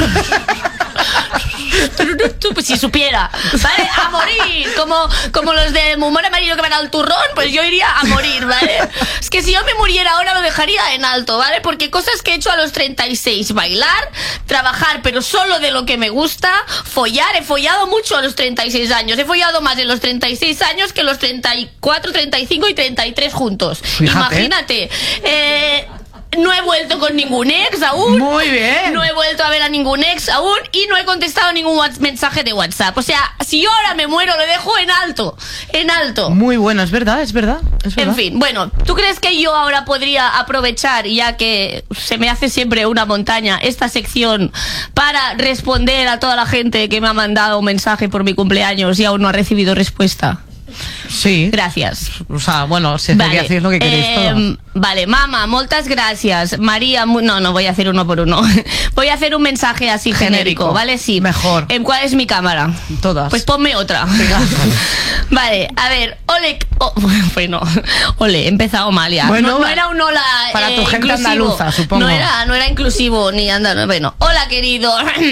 Pues si supiera, ¿vale? A morir, como, como los de humor amarillo que van al turrón, pues yo iría a morir, ¿vale? Es que si yo me muriera ahora lo dejaría en alto, ¿vale? Porque cosas que he hecho a los treinta y seis, bailar, trabajar, pero solo de lo que me gusta, follar, he follado mucho a los treinta y seis años, he follado más en los treinta y seis años que los treinta y cuatro, treinta y cinco y treinta y tres juntos. Fíjate. Imagínate, eh... No he vuelto con ningún ex aún. Muy bien. No he vuelto a ver a ningún ex aún y no he contestado ningún whats- mensaje de WhatsApp. O sea, si yo ahora me muero, lo dejo en alto. En alto. Muy bueno, es verdad, es verdad. Es verdad. En fin, bueno, ¿tú crees que yo ahora podría aprovechar, ya que se me hace siempre una montaña, esta sección para responder a toda la gente que me ha mandado un mensaje por mi cumpleaños y aún no ha recibido respuesta? Sí. Gracias. O sea, bueno, si vale. Hacéis lo que queréis eh, todos. Vale, mamá, muchas gracias. María, mu- no, no voy a hacer uno por uno. Voy a hacer un mensaje así genérico, Genérico. ¿vale? Sí. Mejor. ¿En cuál es mi cámara? Todas. Pues ponme otra. Vale, a ver, ole, oh, bueno, ole, he empezado mal ya. Bueno, no, no era un hola para eh, tu gente inclusivo. andaluza, supongo. No era, no era inclusivo ni anda, bueno. Hola, querido.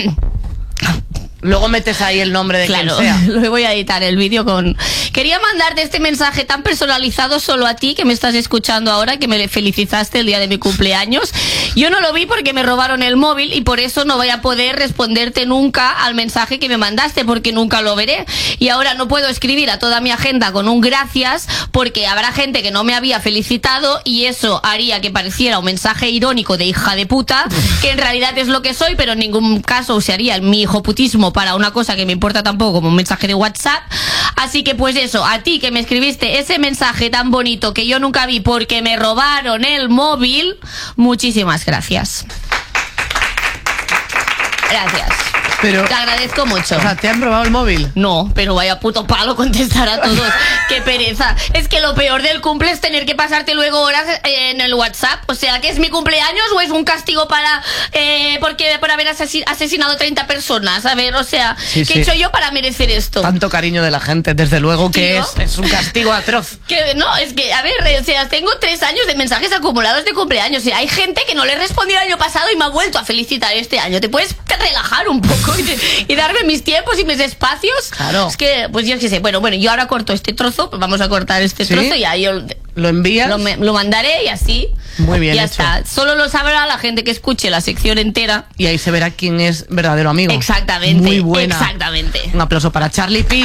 Luego metes ahí el nombre de Claro, quien sea. lo voy a editar el vídeo con... Quería mandarte este mensaje tan personalizado solo a ti que me estás escuchando ahora, que me felicitaste el día de mi cumpleaños. Yo no lo vi porque me robaron el móvil y por eso no voy a poder responderte nunca al mensaje que me mandaste, porque nunca lo veré. Y ahora no puedo escribir a toda mi agenda con un gracias porque habrá gente que no me había felicitado y eso haría que pareciera un mensaje irónico de hija de puta, que en realidad es lo que soy, pero en ningún caso usaría mi hijoputismo para una cosa que me importa tampoco como un mensaje de WhatsApp. Así que pues eso, a ti que me escribiste ese mensaje tan bonito que yo nunca vi porque me robaron el móvil, muchísimas gracias. Gracias. Pero, Te agradezco mucho. o sea, ¿te han probado el móvil? No, pero vaya puto palo contestar a todos. Qué pereza. Es que lo peor del cumple es tener que pasarte luego horas en el WhatsApp. O sea, ¿que es mi cumpleaños o es un castigo para eh, porque por haber asesi- asesinado treinta personas? A ver, o sea, Sí, ¿qué sí. he hecho yo para merecer esto? Tanto cariño de la gente, desde luego que Tío. es, es un castigo atroz. Que no, es que, a ver, eh, o sea, tengo tres años de mensajes acumulados de cumpleaños. O sea, hay gente que no le he respondido el año pasado y me ha vuelto a felicitar este año. ¿Te puedes relajar un poco y, te- y darme mis tiempos y mis espacios? Claro. Es que, pues yo qué sé. Bueno, bueno, yo ahora corto este trozo, pues vamos a cortar este ¿Sí? trozo y ahí yo ¿Lo envías? lo, me- lo mandaré y así. Muy bien Ya hecho. está. Solo lo sabrá la gente que escuche la sección entera. Y ahí se verá quién es verdadero amigo. Exactamente. Muy buena. Exactamente. Un aplauso para Charlie P.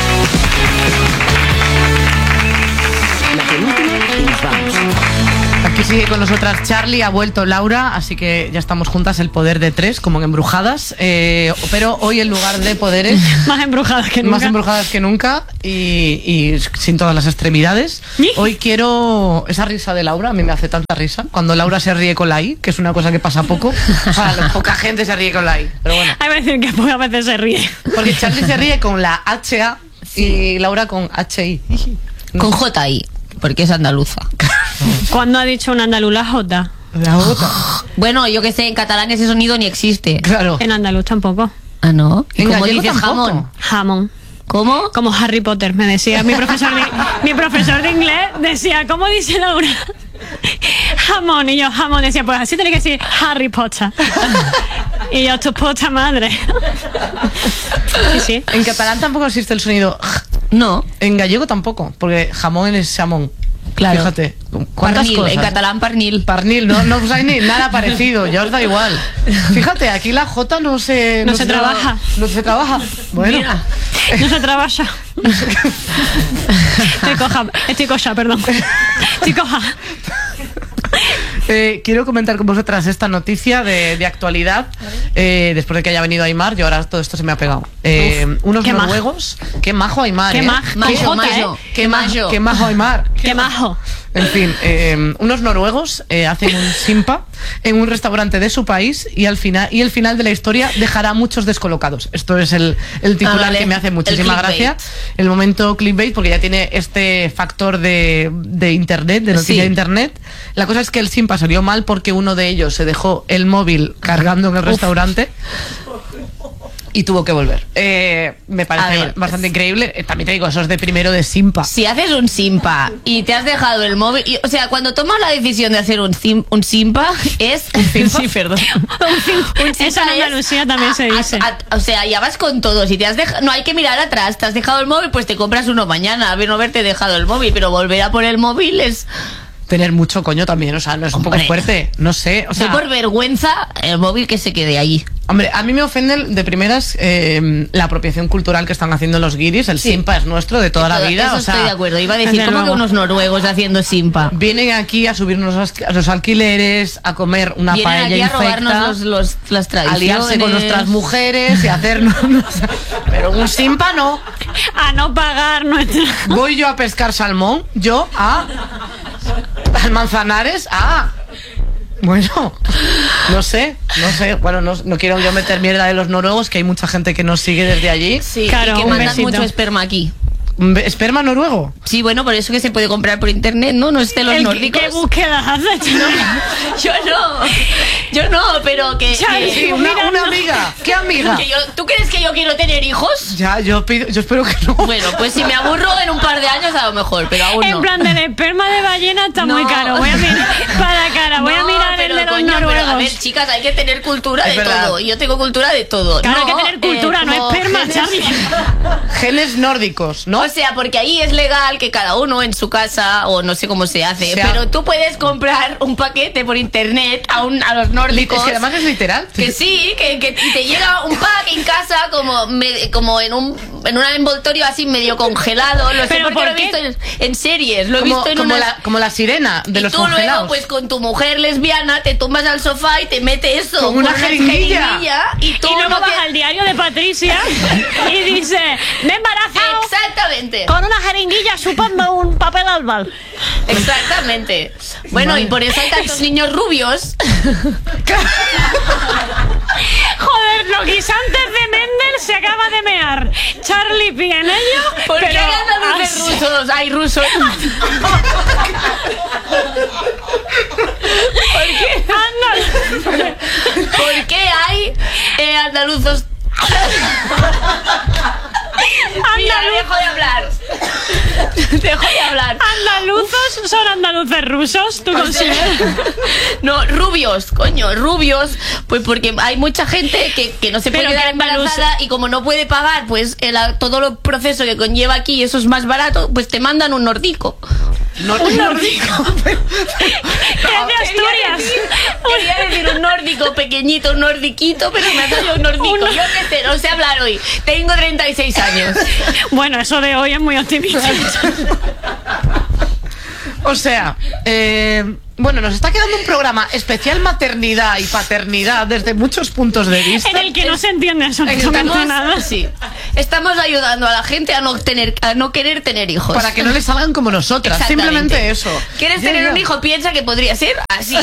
La penúltima y nos vamos. Aquí sigue con nosotras Charlie, ha vuelto Laura, así que ya estamos juntas, el poder de tres, como en Embrujadas. Eh, pero hoy en lugar de poderes, Más embrujadas que nunca. más embrujadas que nunca y, y sin todas las extremidades. Hoy quiero esa risa de Laura, a mí me hace tanta risa. Cuando Laura se ríe con la I, que es una cosa que pasa poco. O sea, poca gente se ríe con la I, pero bueno. Hay que decir que pocas veces se ríe. Porque Charlie se ríe con la H A y Laura con H I. Con J I, porque es andaluza. ¿Cuándo ha dicho un andaluz la J? La otra. Bueno, yo que sé, en catalán ese sonido ni existe. Claro. En andaluz tampoco. Ah, ¿no? ¿Y En cómo gallego dices tampoco. jamón? Jamón. ¿Cómo? Como Harry Potter, me decía mi profesor de, mi profesor de inglés, decía, ¿cómo dice Laura? Jamón, y yo jamón, decía, pues así tiene que decir Harry Potter. Y yo, tu puta madre. Sí, sí. En catalán tampoco existe el sonido. No. En gallego tampoco, porque jamón es jamón. Claro. Fíjate, ¿cuántas Parnil, cosas? en catalán parnil. Parnil, no, no usáis ni nada parecido, ya os da igual. Fíjate, aquí la J no se... No se trabaja. No se trabaja. Bueno, Mira. No se trabaja. Estoy coja, estoy coja, perdón. Estoy coja. eh, quiero comentar con vosotras esta noticia de, de actualidad. Eh, después de que haya venido Aymar, yo ahora todo esto se me ha pegado. Eh, Uf, unos qué majo. noruegos. Qué majo Aymar, Qué ¿eh? maj- Mayo, Con J, mayo. ¿eh? Qué, ma- mayo. qué majo Aymar. Qué majo. En fin, eh, unos noruegos eh, hacen un simpa en un restaurante de su país y al final y el final de la historia dejará a muchos descolocados. Esto es el, el titular Ah, vale. que me hace El muchísima clickbait. gracia. El momento clickbait, porque ya tiene este factor de, de internet, de noticia Sí. de internet. La cosa es que el simpa salió mal porque uno de ellos se dejó el móvil cargando en el restaurante. Y tuvo que volver. Eh, me A parece ver, bastante increíble. Eh, también te digo, eso es de primero de simpa. Si haces un simpa y te has dejado el móvil, y- o sea, cuando tomas la decisión de hacer un, sim- un simpa, es un simpa, sí, perdón. Un simpa Eso en es- Andalucía también se a- dice. a- o sea, ya vas con todo. Si te has dejado, no hay que mirar atrás. Te has dejado el móvil, pues te compras uno mañana. A ver, no haberte dejado el móvil, pero volver a por el móvil es. Tener mucho coño también, o sea, no es un Hombre. poco fuerte, no sé, o sea, Yo por vergüenza, el móvil que se quede allí. hombre, a mí me ofende de primeras eh, la apropiación cultural que están haciendo los guiris, el Sí. simpa es nuestro de toda la Eso- vida, eso o sea, estoy de acuerdo. Iba a decir, desde ¿cómo que luego. unos noruegos haciendo simpa? vienen aquí a subirnos los, as- los alquileres, a comer una Vienen paella aquí a robarnos infecta, los, los, las a tradiciones. liarse con nuestras mujeres y hacernos, pero un simpa no, A no pagar nuestra. voy yo a pescar salmón, yo a al Manzanares, a bueno, no sé, no sé, bueno, no, no quiero yo meter mierda de los noruegos, que hay mucha gente que nos sigue desde allí. Sí, Claro, y que un mandan besito. mucho esperma aquí. ¿Esperma noruego? Sí, bueno, por eso que se puede comprar por internet, ¿no? No es de los El- nórdicos. ¿Qué búsquedas haces? Yo no, yo no, pero que... Charlie, que- Sí, una, mira, una no. amiga. ¿Qué amiga? que yo- ¿Tú crees que yo quiero tener hijos? Ya, yo pido, yo espero que no. Bueno, pues si me aburro en un par de años a lo mejor, pero aún no. En plan, del esperma de ballena está No. muy caro. Voy a mirar para cara, voy a No, mirar el pero, de los coño, pero, noruegos. a ver, chicas, hay que tener cultura Es de verdad. todo. Y yo tengo cultura de todo. Claro, No, hay que tener cultura, eh, no como esperma, genes- Charlie. Genes nórdicos, ¿no? O sea, porque ahí es legal que cada uno en su casa, o no sé cómo se hace, O sea- pero tú puedes comprar un paquete por internet a, un, a los nórdicos. Es que además es literal. Que sí, que, que y te llega un pack en casa como me- como en un en un envoltorio así medio congelado. Lo sé ¿Pero porque por lo he qué? visto en, en series, lo he Como, visto en como una... la, como la sirena de y los tú luego, congelados. pues con tu mujer lesbiana, te tumbas al sofá y te mete eso Con una jeringuilla. jeringuilla, y tú Y luego no vas que- al diario de Patricia y dice, me he embarazado Exactamente. con una jeringuilla chupando un papel albal. Exactamente. Bueno, y por eso hay tantos niños rubios. Joder, los guisantes de Mendel se acaba de mear. Charlie P en ello. ¿Por pero qué hay andaluces así- rusos? Hay rusos. ¿Por qué? Anda. ¿Por qué hay eh, andaluzos? Mira, dejo de hablar. Dejo de hablar. Andaluzos son andaluces rusos, ¿tú consideras? No, rubios, coño, rubios. Pues porque hay mucha gente que, que no se puede Pero quedar que embarazada y como no puede pagar pues el, todo el proceso que conlleva aquí, eso es más barato, pues te mandan un nordico. No, un nórdico. Es de Asturias. Quería decir un nórdico pequeñito, un nordiquito, pero me ha salido un nórdico. Un- Yo qué sé, no sé hablar hoy. Tengo treinta y seis años. Bueno, eso de hoy es muy optimista. O sea, eh, bueno, nos está quedando un programa especial maternidad y paternidad desde muchos puntos de vista. En el que no se entiende absolutamente Estamos, nada. sí, estamos ayudando a la gente a no tener, a no querer tener hijos. Para que no le salgan como nosotras. Exactamente. Simplemente eso. ¿Quieres Ya, tener ya. un hijo? Piensa que podría ser así.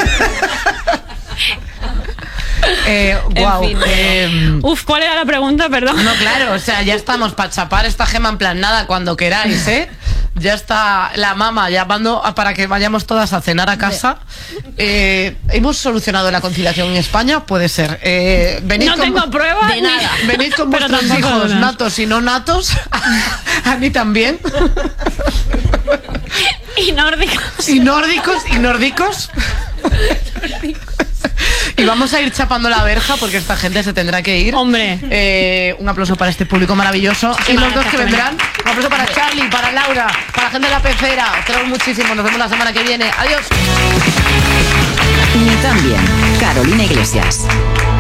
Eh, En guau, fin. eh, Uf, ¿cuál era la pregunta? Perdón. no, claro, o sea, ya estamos para chapar esta gema en plan nada cuando queráis, ¿eh? Ya está la mamá llamando a- para que vayamos todas a cenar a casa. Eh, ¿Hemos solucionado la conciliación en España? Puede ser. Eh, venid No con- tengo pruebas. de ni- nada. Venid con Pero vuestros tampoco hijos dudas. natos y no natos. A mí también. Y nórdicos. Y nórdicos, y nórdicos. Y vamos a ir chapando la verja porque esta gente se tendrá que ir. Hombre. Eh, un aplauso para este público maravilloso. Y los dos gracias, que Carmen. vendrán. Un aplauso para Charlie, para Laura, para la gente de la pecera. Os queremos muchísimo. Nos vemos la semana que viene. Adiós. Ni tan bien. Carolina Iglesias.